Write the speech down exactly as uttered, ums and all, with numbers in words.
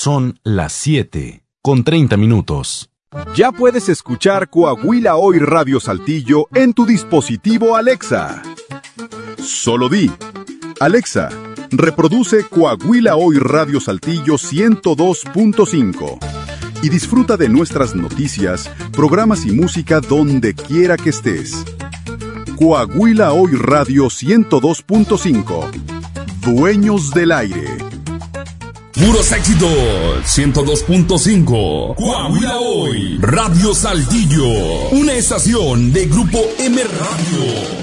Son las siete con treinta minutos. Ya puedes escuchar Coahuila Hoy Radio Saltillo en tu dispositivo Alexa. Solo di: Alexa, reproduce Coahuila Hoy Radio Saltillo ciento dos punto cinco y disfruta de nuestras noticias, programas y música donde quiera que estés. Coahuila Hoy Radio ciento dos punto cinco. Dueños del aire. Puros éxitos. ciento dos punto cinco. Coahuila Hoy Radio Saltillo. Una estación de Grupo M Radio.